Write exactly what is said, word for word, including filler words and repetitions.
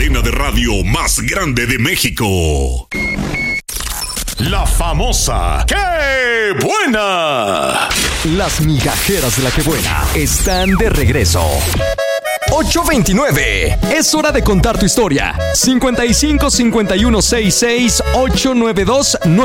cadena de radio más grande de México. La famosa ¡Qué buena! Las migajeras de la Qué Buena están de regreso. ocho veintinueve. Es hora de contar tu historia. cincuenta y cinco cincuenta y uno sesenta y seis ochocientos noventa y dos